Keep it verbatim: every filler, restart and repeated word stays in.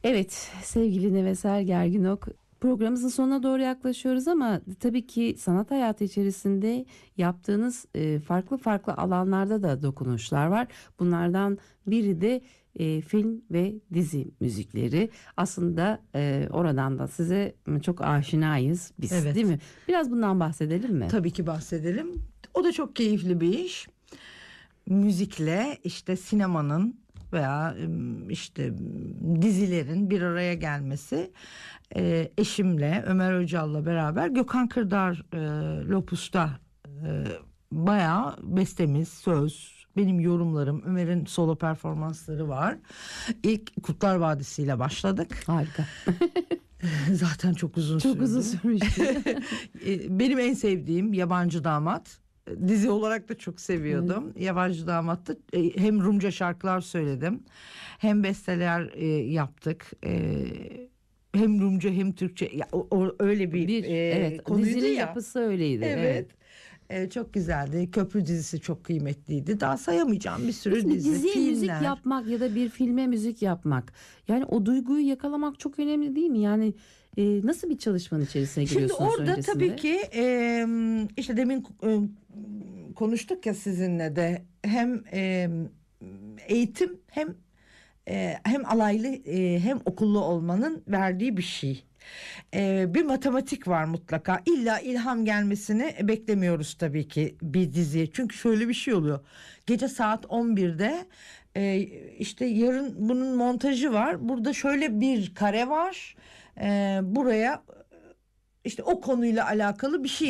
Evet, sevgili Neveser Gerginok, programımızın sonuna doğru yaklaşıyoruz ama tabii ki sanat hayatı içerisinde yaptığınız e, farklı farklı alanlarda da dokunuşlar var. Bunlardan biri de e, film ve dizi müzikleri. Aslında e, oradan da size çok aşinayız biz, Evet. değil mi? Biraz bundan bahsedelim mi? Tabii ki bahsedelim. O da çok keyifli bir iş. Müzikle işte sinemanın veya işte dizilerin bir araya gelmesi. Ee, eşimle Ömer Öcal'la beraber Gökhan Kırdar e, Lopus'ta e, bayağı bestemiz, söz, benim yorumlarım, Ömer'in solo performansları var. İlk Kurtlar Vadisi ile başladık. Harika. Zaten çok uzun Çok sürdü. uzun sürmüştü. Benim en sevdiğim Yabancı Damat. Dizi olarak da çok seviyordum. Evet. Yabancı Damat'ta hem Rumca şarkılar söyledim, hem besteler e, yaptık. E, hem Rumca hem Türkçe. Ya, o, o, öyle bir, bir e, evet, konuydu dizinin ya. yapısı öyleydi. Evet. Evet. E, çok güzeldi. Köprü dizisi çok kıymetliydi. Daha sayamayacağım bir sürü Peki, bir dizi, diziye filmler. müzik yapmak ya da bir filme müzik yapmak, yani o duyguyu yakalamak çok önemli değil mi? Yani e, nasıl bir çalışmanın içerisine giriyorsunuz Şimdi orada öncesinde? tabii ki e, işte demin e, konuştuk ya sizinle de, hem e, eğitim hem e, hem alaylı e, hem okullu olmanın verdiği bir şey. E, bir matematik var mutlaka. İlla ilham gelmesini beklemiyoruz tabii ki bir diziye. Çünkü şöyle bir şey oluyor. Gece saat on birde e, işte yarın bunun montajı var. Burada şöyle bir kare var. E, buraya işte o konuyla alakalı bir şey